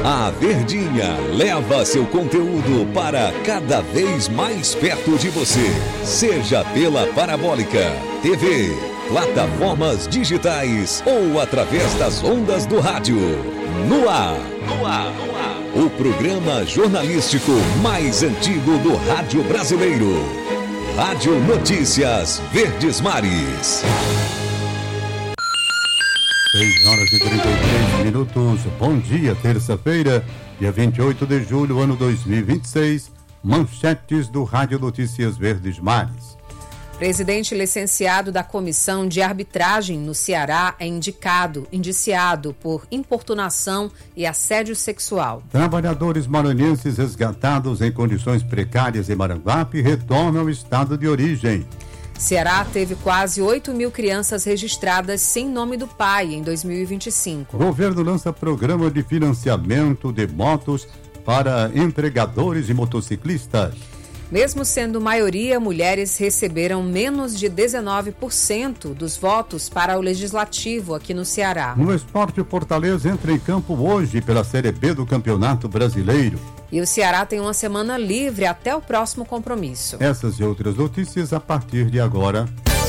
A Verdinha leva seu conteúdo para cada vez mais perto de você. Seja pela Parabólica, TV, plataformas digitais ou através das ondas do rádio. No ar. O programa jornalístico mais antigo do rádio brasileiro. Rádio Notícias Verdes Mares. 6h33. Bom dia, terça-feira, dia 28 de julho, ano 2026. Manchetes do Rádio Notícias Verdes Mares. Presidente licenciado da Comissão de Arbitragem no Ceará é indiciado por importunação e assédio sexual. Trabalhadores maranhenses resgatados em condições precárias em Maranguape retornam ao estado de origem. Ceará teve quase 8.000 crianças registradas sem nome do pai em 2025. O governo lança programa de financiamento de motos para entregadores e motociclistas. Mesmo sendo maioria, mulheres receberam menos de 19% dos votos para o Legislativo aqui no Ceará. No esporte, Fortaleza entra em campo hoje pela Série B do Campeonato Brasileiro. E o Ceará tem uma semana livre até o próximo compromisso. Essas e outras notícias a partir de agora.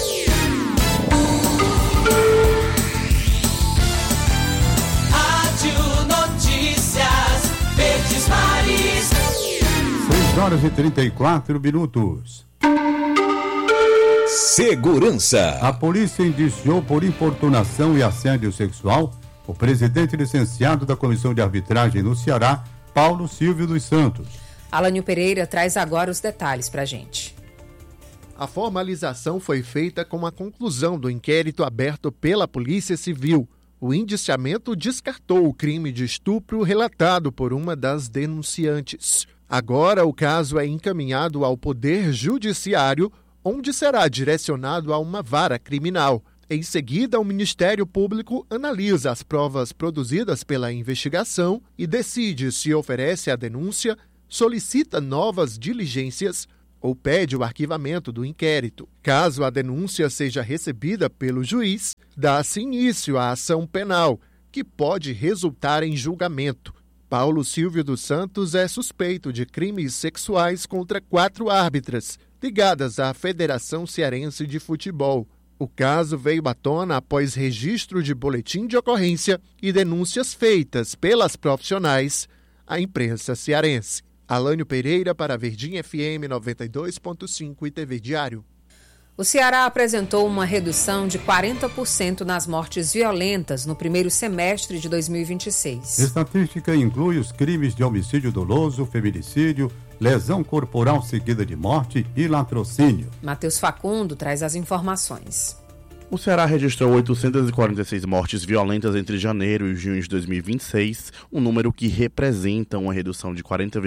Rádio Notícias Verdes Mares. 6h34. Segurança. A polícia indiciou por importunação e assédio sexual o presidente licenciado da Comissão de Arbitragem no Ceará, Paulo Silvio dos Santos. Alânio Pereira traz agora os detalhes pra gente. A formalização foi feita com a conclusão do inquérito aberto pela Polícia Civil. O indiciamento descartou o crime de estupro relatado por uma das denunciantes. Agora o caso é encaminhado ao Poder Judiciário, onde será direcionado a uma vara criminal. Em seguida, o Ministério Público analisa as provas produzidas pela investigação e decide se oferece a denúncia, solicita novas diligências ou pede o arquivamento do inquérito. Caso a denúncia seja recebida pelo juiz, dá-se início à ação penal, que pode resultar em julgamento. Paulo Silvio dos Santos é suspeito de crimes sexuais contra 4 árbitras, ligadas à Federação Cearense de Futebol. O caso veio à tona após registro de boletim de ocorrência e denúncias feitas pelas profissionais à imprensa cearense. Alânio Pereira para a Verdinha FM 92.5 e TV Diário. O Ceará apresentou uma redução de 40% nas mortes violentas no primeiro semestre de 2026. Estatística inclui os crimes de homicídio doloso, feminicídio, lesão corporal seguida de morte e latrocínio. Matheus Facundo traz as informações. O Ceará registrou 846 mortes violentas entre janeiro e junho de 2026, um número que representa uma redução de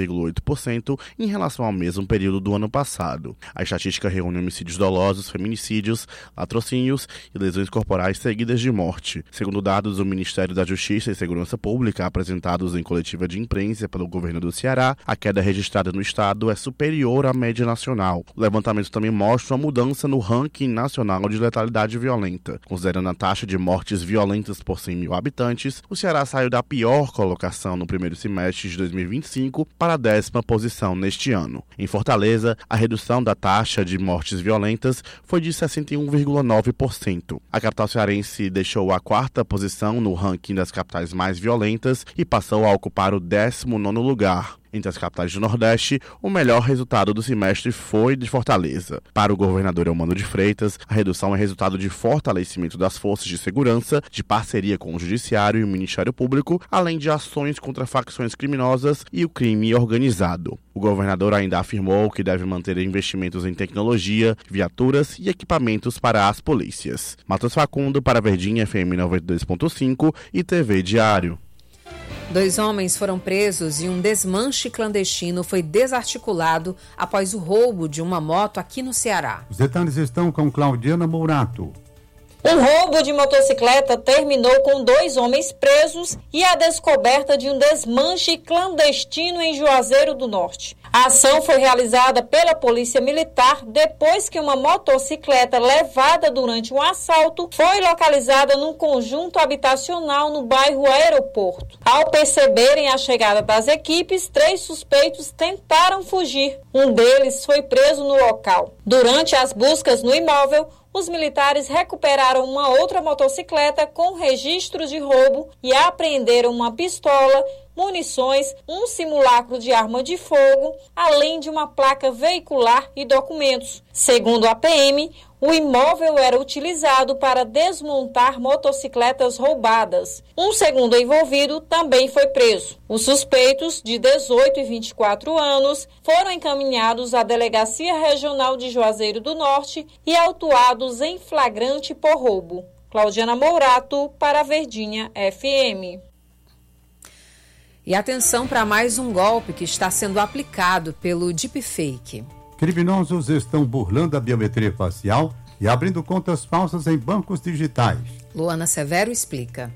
40,8% em relação ao mesmo período do ano passado. A estatística reúne homicídios dolosos, feminicídios, latrocínios e lesões corporais seguidas de morte. Segundo dados do Ministério da Justiça e Segurança Pública apresentados em coletiva de imprensa pelo governo do Ceará, a queda registrada no estado é superior à média nacional. O levantamento também mostra uma mudança no ranking nacional de letalidade violenta. Considerando a taxa de mortes violentas por 100.000 habitantes, o Ceará saiu da pior colocação no primeiro semestre de 2025 para a 10ª posição neste ano. Em Fortaleza, a redução da taxa de mortes violentas foi de 61,9%. A capital cearense deixou a 4ª posição no ranking das capitais mais violentas e passou a ocupar o 19º lugar. Entre as capitais do Nordeste, o melhor resultado do semestre foi de Fortaleza. Para o governador Eumano de Freitas, a redução é resultado de fortalecimento das forças de segurança, de parceria com o Judiciário e o Ministério Público, além de ações contra facções criminosas e o crime organizado. O governador ainda afirmou que deve manter investimentos em tecnologia, viaturas e equipamentos para as polícias. Matheus Facundo para a Verdinha FM 92.5 e TV Diário. 2 homens foram presos e um desmanche clandestino foi desarticulado após o roubo de uma moto aqui no Ceará. Os detalhes estão com Claudiana Mourato. Um roubo de motocicleta terminou com 2 homens presos e a descoberta de um desmanche clandestino em Juazeiro do Norte. A ação foi realizada pela Polícia Militar depois que uma motocicleta levada durante um assalto foi localizada num conjunto habitacional no bairro Aeroporto. Ao perceberem a chegada das equipes, 3 suspeitos tentaram fugir. Um deles foi preso no local. Durante as buscas no imóvel, os militares recuperaram uma outra motocicleta com registro de roubo e apreenderam uma pistola, munições, um simulacro de arma de fogo, além de uma placa veicular e documentos. Segundo a PM, o imóvel era utilizado para desmontar motocicletas roubadas. Um segundo envolvido também foi preso. Os suspeitos, de 18 e 24 anos, foram encaminhados à Delegacia Regional de Juazeiro do Norte e autuados em flagrante por roubo. Claudiana Mourato, para a Verdinha FM. E atenção para mais um golpe que está sendo aplicado pelo Deepfake. Criminosos estão burlando a biometria facial e abrindo contas falsas em bancos digitais. Luana Severo explica.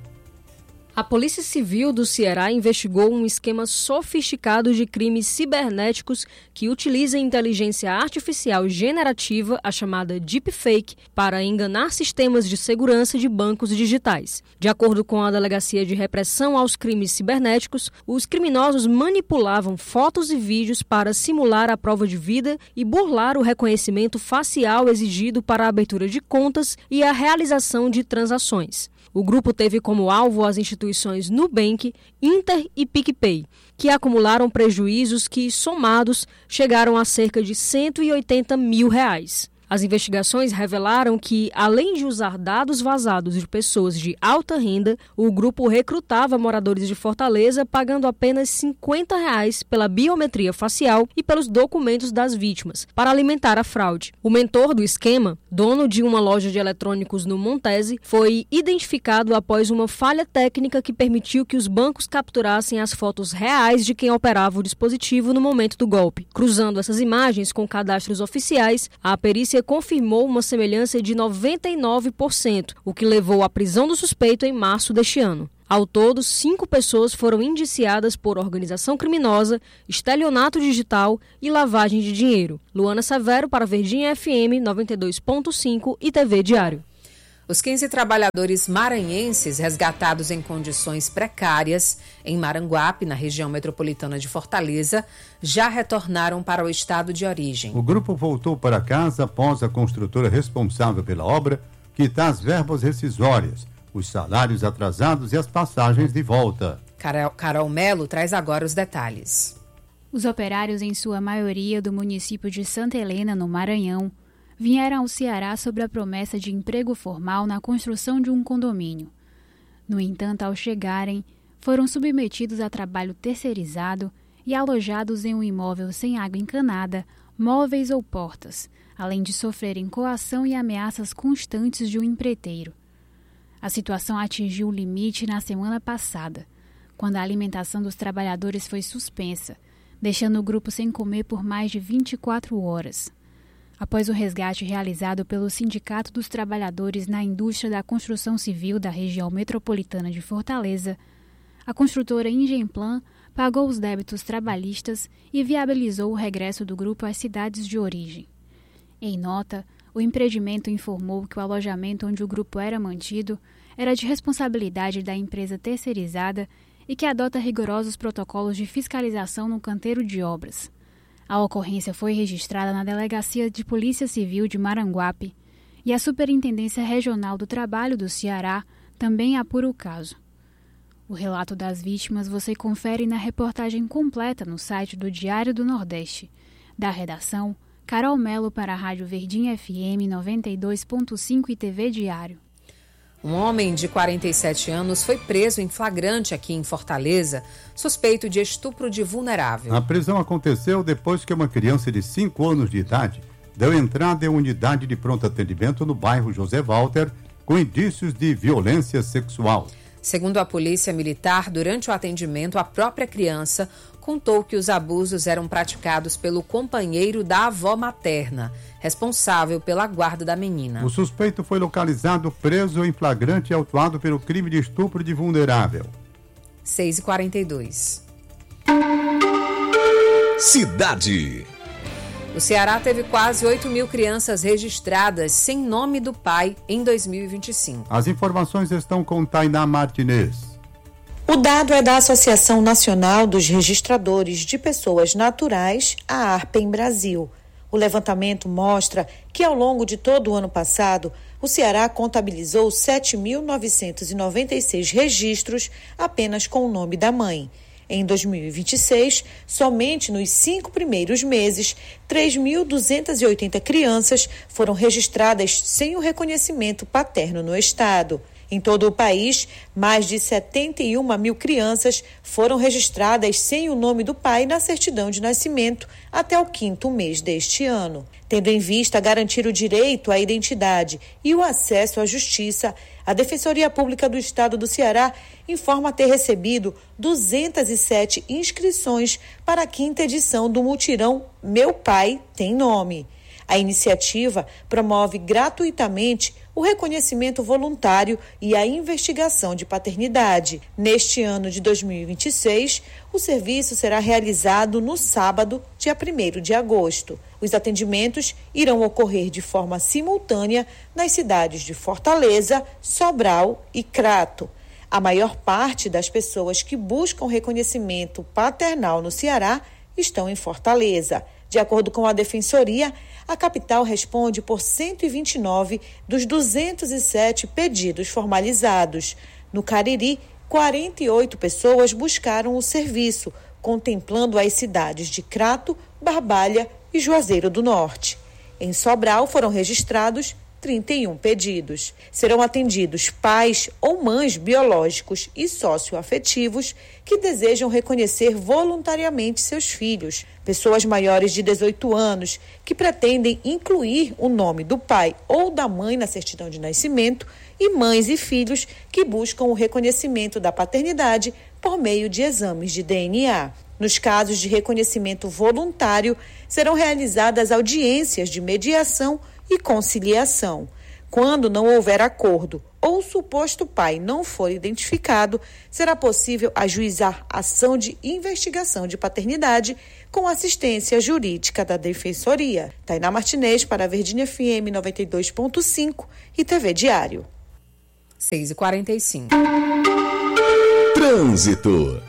A Polícia Civil do Ceará investigou um esquema sofisticado de crimes cibernéticos que utiliza inteligência artificial generativa, a chamada Deepfake, para enganar sistemas de segurança de bancos digitais. De acordo com a Delegacia de Repressão aos Crimes Cibernéticos, os criminosos manipulavam fotos e vídeos para simular a prova de vida e burlar o reconhecimento facial exigido para a abertura de contas e a realização de transações. O grupo teve como alvo as instituições Nubank, Inter e PicPay, que acumularam prejuízos que, somados, chegaram a cerca de R$180 mil. As investigações revelaram que, além de usar dados vazados de pessoas de alta renda, o grupo recrutava moradores de Fortaleza pagando apenas R$50 pela biometria facial e pelos documentos das vítimas, para alimentar a fraude. O mentor do esquema, dono de uma loja de eletrônicos no Montese, foi identificado após uma falha técnica que permitiu que os bancos capturassem as fotos reais de quem operava o dispositivo no momento do golpe. Cruzando essas imagens com cadastros oficiais, a perícia confirmou uma semelhança de 99%, o que levou à prisão do suspeito em março deste ano. Ao todo, 5 pessoas foram indiciadas por organização criminosa, estelionato digital e lavagem de dinheiro. Luana Severo para Verdinha FM 92.5 e TV Diário. Os 15 trabalhadores maranhenses resgatados em condições precárias em Maranguape, na região metropolitana de Fortaleza, já retornaram para o estado de origem. O grupo voltou para casa após a construtora responsável pela obra quitar as verbas rescisórias, os salários atrasados e as passagens de volta. Carol Melo traz agora os detalhes. Os operários, em sua maioria do município de Santa Helena, no Maranhão, vieram ao Ceará sob a promessa de emprego formal na construção de um condomínio. No entanto, ao chegarem, foram submetidos a trabalho terceirizado e alojados em um imóvel sem água encanada, móveis ou portas, além de sofrerem coação e ameaças constantes de um empreiteiro. A situação atingiu o limite na semana passada, quando a alimentação dos trabalhadores foi suspensa, deixando o grupo sem comer por mais de 24 horas. Após o resgate realizado pelo Sindicato dos Trabalhadores na Indústria da Construção Civil da região metropolitana de Fortaleza, a construtora Ingemplan pagou os débitos trabalhistas e viabilizou o regresso do grupo às cidades de origem. Em nota, o empreendimento informou que o alojamento onde o grupo era mantido era de responsabilidade da empresa terceirizada e que adota rigorosos protocolos de fiscalização no canteiro de obras. A ocorrência foi registrada na Delegacia de Polícia Civil de Maranguape e a Superintendência Regional do Trabalho do Ceará também apura o caso. O relato das vítimas você confere na reportagem completa no site do Diário do Nordeste. Da redação, Carol Melo para a Rádio Verdinha FM 92.5 e TV Diário. Um homem de 47 anos foi preso em flagrante aqui em Fortaleza, suspeito de estupro de vulnerável. A prisão aconteceu depois que uma criança de 5 anos de idade deu entrada em uma unidade de pronto atendimento no bairro José Walter com indícios de violência sexual. Segundo a Polícia Militar, durante o atendimento, a própria criança contou que os abusos eram praticados pelo companheiro da avó materna, responsável pela guarda da menina. O suspeito foi localizado, preso em flagrante e autuado pelo crime de estupro de vulnerável. 6h42. Cidade. O Ceará teve quase 8 mil crianças registradas sem nome do pai em 2025. As informações estão com Tainá Martinez. O dado é da Associação Nacional dos Registradores de Pessoas Naturais, a ARPEM Brasil. O levantamento mostra que ao longo de todo o ano passado, o Ceará contabilizou 7.996 registros apenas com o nome da mãe. Em 2026, somente nos 5 primeiros meses, 3.280 crianças foram registradas sem o reconhecimento paterno no estado. Em todo o país, mais de 71 mil crianças foram registradas sem o nome do pai na certidão de nascimento até o 5º mês deste ano. Tendo em vista garantir o direito à identidade e o acesso à justiça, a Defensoria Pública do Estado do Ceará informa ter recebido 207 inscrições para a 5ª edição do mutirão Meu Pai Tem Nome. A iniciativa promove gratuitamente o reconhecimento voluntário e a investigação de paternidade. Neste ano de 2026, o serviço será realizado no sábado, dia 1º de agosto. Os atendimentos irão ocorrer de forma simultânea nas cidades de Fortaleza, Sobral e Crato. A maior parte das pessoas que buscam reconhecimento paternal no Ceará estão em Fortaleza. De acordo com a Defensoria, a capital responde por 129 dos 207 pedidos formalizados. No Cariri, 48 pessoas buscaram o serviço, contemplando as cidades de Crato, Barbalha e Juazeiro do Norte. Em Sobral foram registrados 31 pedidos. Serão atendidos pais ou mães biológicos e socioafetivos que desejam reconhecer voluntariamente seus filhos, pessoas maiores de 18 anos que pretendem incluir o nome do pai ou da mãe na certidão de nascimento e mães e filhos que buscam o reconhecimento da paternidade por meio de exames de DNA. Nos casos de reconhecimento voluntário, serão realizadas audiências de mediação e conciliação. Quando não houver acordo ou o suposto pai não for identificado, será possível ajuizar ação de investigação de paternidade com assistência jurídica da Defensoria. Tainá Martinez para a Verdinha FM 92.5 e TV Diário. 6h45. Trânsito.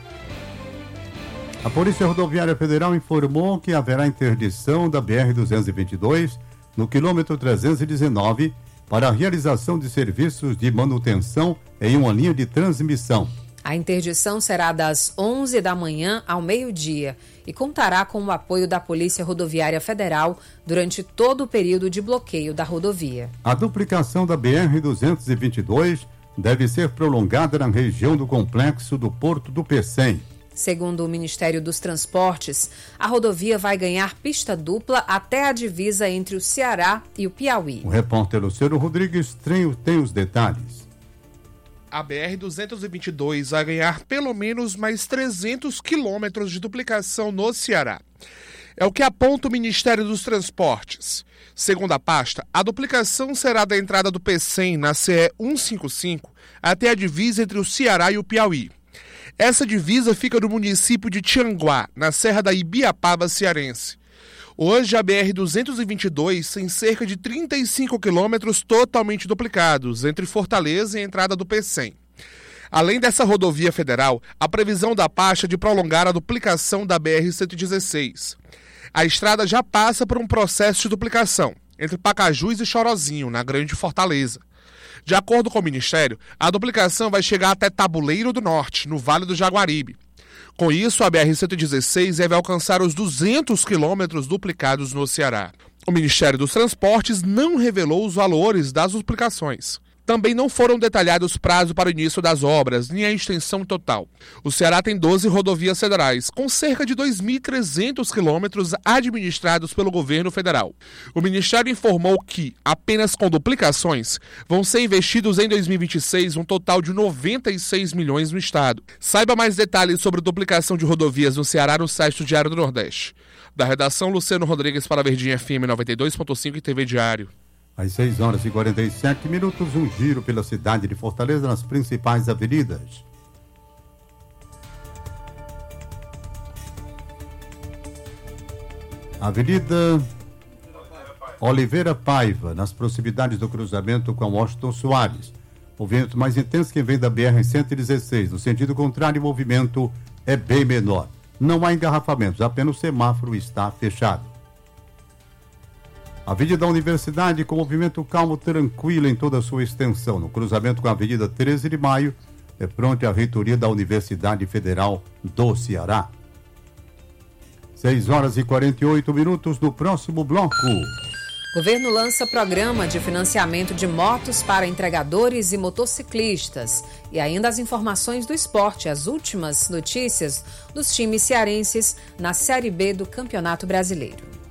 A Polícia Rodoviária Federal informou que haverá interdição da BR-222 no quilômetro 319 para a realização de serviços de manutenção em uma linha de transmissão. A interdição será das 11 da manhã ao meio-dia e contará com o apoio da Polícia Rodoviária Federal durante todo o período de bloqueio da rodovia. A duplicação da BR-222 deve ser prolongada na região do complexo do Porto do Pecém. Segundo o Ministério dos Transportes, a rodovia vai ganhar pista dupla até a divisa entre o Ceará e o Piauí. O repórter Luciano Rodrigues tem os detalhes. A BR-222 vai ganhar pelo menos mais 300 quilômetros de duplicação no Ceará. É o que aponta o Ministério dos Transportes. Segundo a pasta, a duplicação será da entrada do Pecém na CE 155 até a divisa entre o Ceará e o Piauí. Essa divisa fica no município de Tianguá, na Serra da Ibiapaba cearense. Hoje, a BR-222 tem cerca de 35 quilômetros totalmente duplicados entre Fortaleza e a entrada do Pecém. Além dessa rodovia federal, a previsão da pasta é de prolongar a duplicação da BR-116. A estrada já passa por um processo de duplicação entre Pacajus e Chorozinho, na Grande Fortaleza. De acordo com o Ministério, a duplicação vai chegar até Tabuleiro do Norte, no Vale do Jaguaribe. Com isso, a BR-116 deve alcançar os 200 quilômetros duplicados no Ceará. O Ministério dos Transportes não revelou os valores das duplicações. Também não foram detalhados prazos para o início das obras, nem a extensão total. O Ceará tem 12 rodovias federais, com cerca de 2.300 quilômetros administrados pelo governo federal. O Ministério informou que, apenas com duplicações, vão ser investidos em 2026 um total de 96 milhões no estado. Saiba mais detalhes sobre duplicação de rodovias no Ceará no site do Diário do Nordeste. Da redação, Luciano Rodrigues para a Verdinha FM 92.5 e TV Diário. Às 6h47, um giro pela cidade de Fortaleza nas principais avenidas. Avenida Oliveira Paiva, nas proximidades do cruzamento com Washington Soares. Movimento mais intenso que vem da BR-116. No sentido contrário, o movimento é bem menor. Não há engarrafamentos, apenas o semáforo está fechado. Avenida da Universidade com movimento calmo, tranquilo em toda a sua extensão. No cruzamento com a Avenida 13 de Maio, é pronto a reitoria da Universidade Federal do Ceará. 6h48 no próximo bloco. Governo lança programa de financiamento de motos para entregadores e motociclistas. E ainda as informações do esporte, as últimas notícias dos times cearenses na Série B do Campeonato Brasileiro.